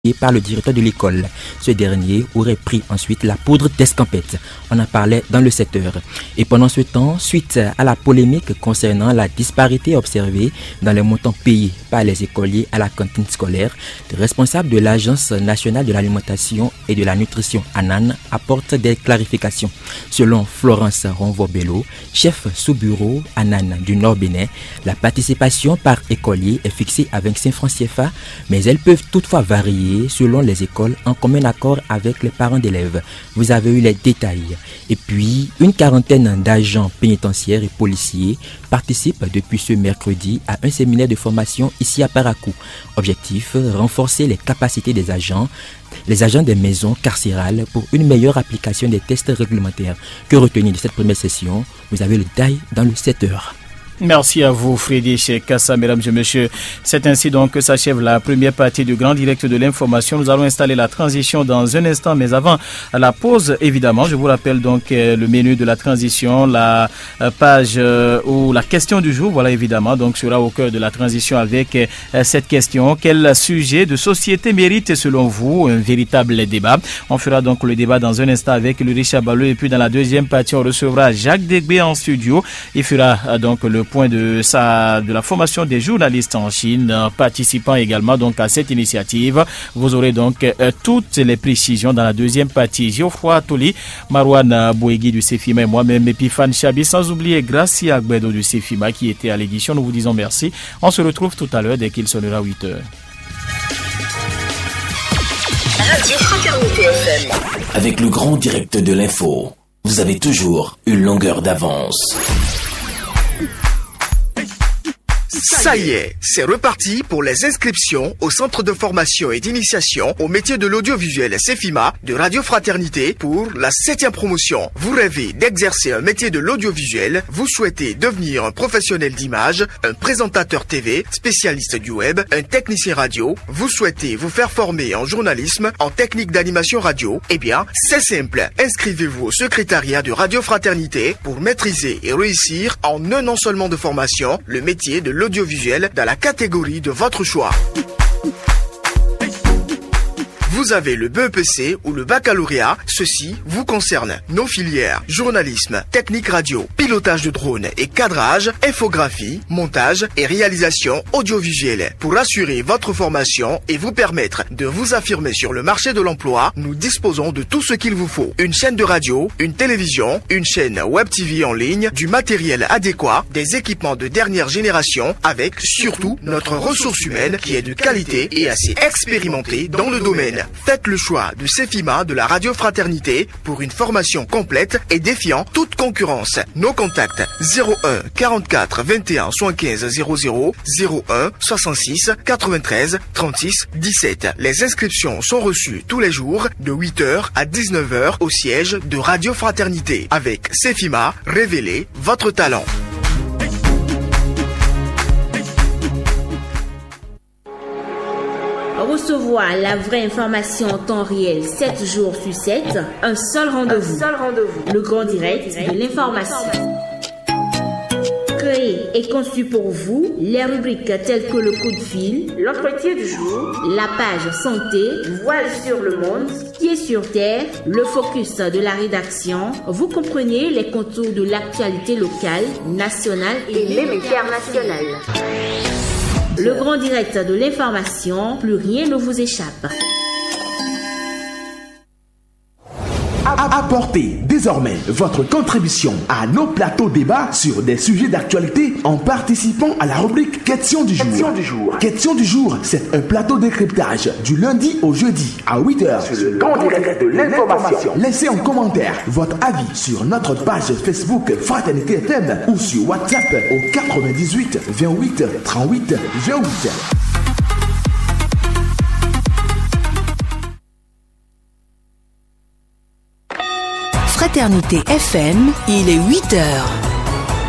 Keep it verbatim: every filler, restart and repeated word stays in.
par le directeur de l'école. Ce dernier aurait pris ensuite la poudre d'escampette. On en parlait dans le sept heures. Et pendant ce temps, suite à la polémique concernant la disparité observée dans les montants payés par les écoliers à la cantine scolaire, le responsable de l'Agence nationale de l'alimentation et de la nutrition ANAN apporte des clarifications. Selon Florence Ronvo-Bello, chef sous-bureau ANAN du Nord Bénin, la participation par écolier est fixée à vingt-cinq francs C F A, mais elles peuvent toutefois varier selon les écoles en commun accord avec les parents d'élèves. Vous avez eu les détails. Et puis, une quarantaine d'agents pénitentiaires et policiers participent depuis ce mercredi à un séminaire de formation ici à Parakou. Objectif, renforcer les capacités des agents, les agents des maisons carcérales pour une meilleure application des tests réglementaires. Que retenir de cette première session? Vous avez le détail dans le sept heures. Merci à vous, Frédéric Kassa, mesdames et messieurs. C'est ainsi donc que s'achève la première partie du Grand Direct de l'information. Nous allons installer la transition dans un instant, mais avant la pause, évidemment, je vous rappelle donc le menu de la transition, la page ou la question du jour, voilà évidemment, donc sera au cœur de la transition avec cette question. Quel sujet de société mérite selon vous un véritable débat? On fera donc le débat dans un instant avec le Richard Ballot et puis dans la deuxième partie, on recevra Jacques Degbé en studio. Il fera donc le point de sa de la formation des journalistes en Chine, participant également donc à cette initiative. Vous aurez donc euh, toutes les précisions dans la deuxième partie. Geoffroy Toli, Marouane Bouégui du CEFIMA et moi-même Epifane Chabi, sans oublier Gracia Agbedo du CEFIMA qui était à l'édition. Nous vous disons merci. On se retrouve tout à l'heure dès qu'il sonnera huit heures. Radio Fraternité F M. Avec le grand direct de l'info, vous avez toujours une longueur d'avance. Ça y est, c'est reparti pour les inscriptions au centre de formation et d'initiation au métier de l'audiovisuel CEFIMA de Radio Fraternité pour la septième promotion. Vous rêvez d'exercer un métier de l'audiovisuel, vous souhaitez devenir un professionnel d'image, un présentateur T V, spécialiste du web, un technicien radio, vous souhaitez vous faire former en journalisme, en technique d'animation radio, eh bien, c'est simple. Inscrivez-vous au secrétariat de Radio Fraternité pour maîtriser et réussir en un an seulement de formation le métier de l'audiovisuel dans la catégorie de votre choix. Vous avez le B E P C ou le baccalauréat, ceci vous concerne. Nos filières, journalisme, technique radio, pilotage de drone et cadrage, infographie, montage et réalisation audiovisuelle. Pour assurer votre formation et vous permettre de vous affirmer sur le marché de l'emploi, nous disposons de tout ce qu'il vous faut. Une chaîne de radio, une télévision, une chaîne web T V en ligne, du matériel adéquat, des équipements de dernière génération, avec surtout notre ressource humaine qui est de qualité et assez expérimentée dans le domaine. Faites le choix de CEFIMA de la Radio Fraternité pour une formation complète et défiant toute concurrence. Nos contacts zéro un quarante-quatre vingt et un soixante-quinze zéro zéro, zéro un soixante-six quatre-vingt-treize trente-six dix-sept. Les inscriptions sont reçues tous les jours de huit heures à dix-neuf heures au siège de Radio Fraternité. Avec CEFIMA, révélez votre talent. Recevoir la vraie information en temps réel sept jours sur sept, un seul rendez-vous. Un seul rendez-vous. Le grand direct de l'information. Créé et conçu pour vous, les rubriques telles que le coup de fil, l'entretien du jour, la page santé, voile sur le monde, pied sur terre, le focus de la rédaction, vous comprenez les contours de l'actualité locale, nationale et, et même internationale. Le grand direct de l'information, plus rien ne vous échappe. Apportez désormais votre contribution à nos plateaux débats sur des sujets d'actualité en participant à la rubrique Question du jour. Question du jour. Question du jour, c'est un plateau de décryptage du lundi au jeudi à huit heures sur le grand direct de l'information. Laissez en commentaire votre avis sur notre page Facebook Fraternité F M ou sur WhatsApp au quatre-vingt-dix-huit vingt-huit trente-huit vingt-huit. Fraternité F M, il est huit heures.